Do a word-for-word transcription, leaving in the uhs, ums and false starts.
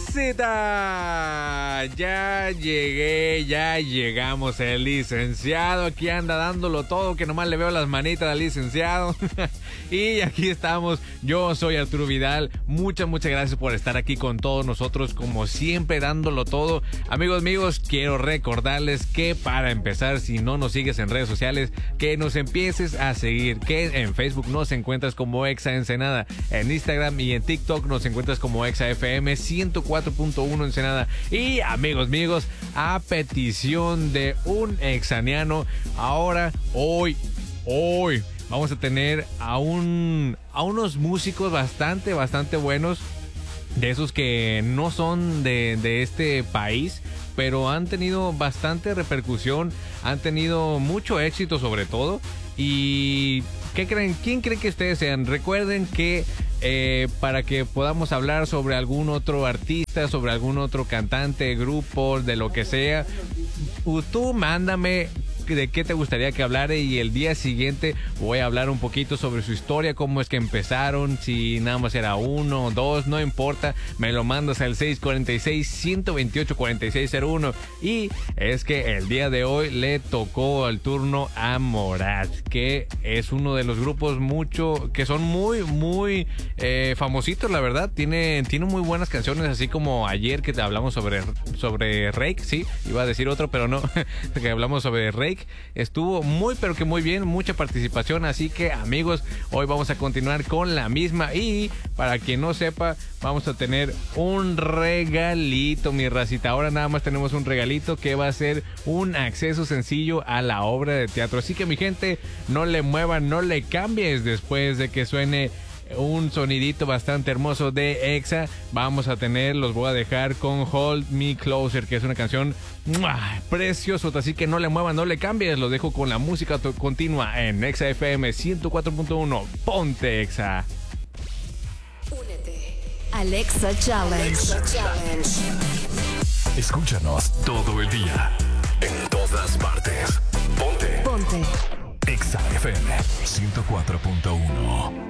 racita! Ya llegué, ya llegamos. El licenciado aquí anda dándolo todo, que nomás le veo las manitas al licenciado. Y aquí estamos. Yo soy Arturo Vidal. Muchas, muchas gracias por estar aquí con todos nosotros, como siempre, dándolo todo. Amigos míos, quiero recordarles que para empezar, si no nos sigues en redes sociales, que nos empieces a seguir. Que en Facebook nos encuentras como Exa Ensenada, en Instagram y en TikTok nos encuentras como Exa F M ciento cuatro punto uno Ensenada. Y amigos míos, a petición de un exaniano, ahora, hoy, hoy vamos a tener a un a unos músicos bastante, bastante buenos, de esos que no son de, de este país, pero han tenido bastante repercusión, han tenido mucho éxito sobre todo. Y ¿qué creen? ¿Quién cree que ustedes sean? Recuerden que eh, para que podamos hablar sobre algún otro artista, sobre algún otro cantante, grupo, de lo que sea, tú mándame de qué te gustaría que hablara, y el día siguiente voy a hablar un poquito sobre su historia, cómo es que empezaron, si nada más era uno o dos, no importa, me lo mandas al seis cuatro seis, uno dos ocho, cuatro seis cero uno. Y es que el día de hoy le tocó el turno a Morat, que es uno de los grupos mucho, que son muy, muy eh, famositos, la verdad. Tiene, tiene muy buenas canciones, así como ayer que te hablamos sobre, sobre Rake, sí, iba a decir otro, pero no, que hablamos sobre Rake. Estuvo muy pero que muy bien, mucha participación, así que amigos, hoy vamos a continuar con la misma. Y para quien no sepa, vamos a tener un regalito, mi racita. Ahora nada más tenemos un regalito que va a ser un acceso sencillo a la obra de teatro. Así que mi gente, no le muevan, no le cambies. Después de que suene un sonidito bastante hermoso de Exa, vamos a tener, los voy a dejar con Hold Me Closer, que es una canción ¡mua!, preciosa, así que no le muevan, no le cambies, los dejo con la música continua en Exa F M ciento cuatro punto uno. Ponte Exa. Únete al Exa Challenge. Exa Challenge. Escúchanos todo el día, en todas partes. Ponte. Ponte. Exa F M ciento cuatro punto uno.